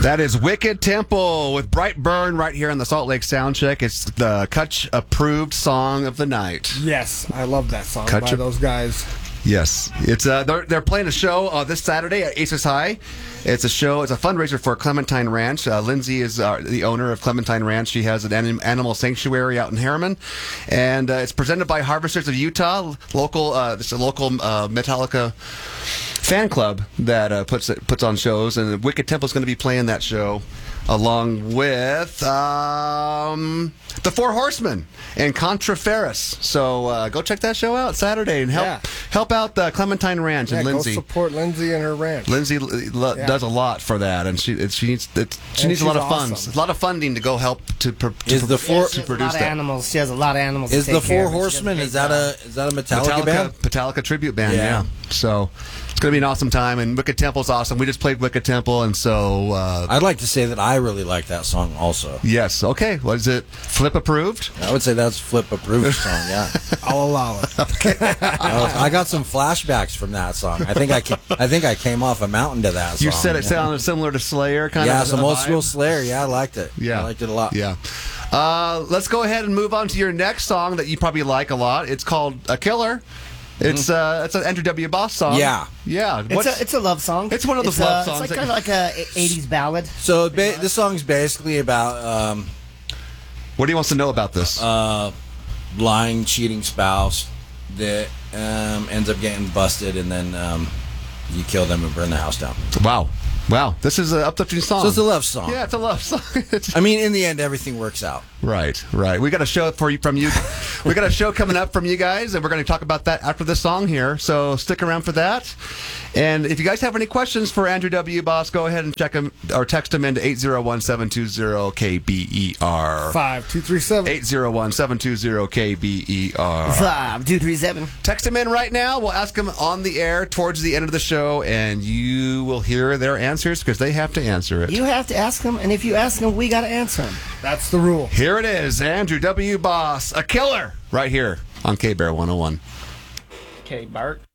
That is Wicked Temple with Bright Burn right here on the Salt Lake Soundcheck. It's the Kutch approved song of the night. Yes, I love that song Kutch by those guys. Yes, it's they're playing a show this Saturday at Aces High. It's a show. It's a fundraiser for Clementine Ranch. Lindsay is the owner of Clementine Ranch. She has an animal sanctuary out in Harriman, and it's presented by Harvesters of Utah, local. It's a local Metallica fan club that puts on shows, and Wicked Temple is going to be playing that show along with the Four Horsemen and Contra Ferris. So go check that show out Saturday and help out the Clementine Ranch and Lindsay. Go support Lindsay and her ranch. Lindsay does a lot for that, and she needs a lot of funds, a lot of funding to go help to produce that. Animals. She has a lot of animals. Is the Four Horsemen? Is that a Metallica band? Metallica tribute band. Yeah. So it's going to be an awesome time, and Wicked Temple's awesome. We just played Wicked Temple, and so I'd like to say that I really like that song also. Yes. Okay. Was it Flip approved? I would say that's Flip approved song. Yeah. I'll allow it. I got some flashbacks from that song. I think I came off a mountain to that song. You said it sounded similar to Slayer, kind of. Yeah, some old school Slayer. Yeah, I liked it. Yeah, I liked it a lot. Yeah. Let's go ahead and move on to your next song that you probably like a lot. It's called "A Killer." It's an Andrew W. Boss song. Yeah. It's a love song. It's one of those love songs. It's like kind of like a 80s ballad. So this song's basically about what he wants to know about this. Lying, cheating spouse that ends up getting busted, and then you kill them and burn the house down. Wow, this is an uplifting song. So it's a love song. Yeah, it's a love song. I mean, in the end, everything works out. Right. We got a show from you. We got a show coming up from you guys, and we're going to talk about that after the song here. So stick around for that. And if you guys have any questions for Andrew W. Boss, go ahead and check him or text him into 801-720-KBER. 5237. 801-720-KBER. 5237. Text him in right now. We'll ask him on the air towards the end of the show, and you will hear their answers because they have to answer it. You have to ask them, and if you ask them, we got to answer them. That's the rule. Here it is, Andrew W. Boss, A Killer, right here on K-Bear 101. Okay, Bart.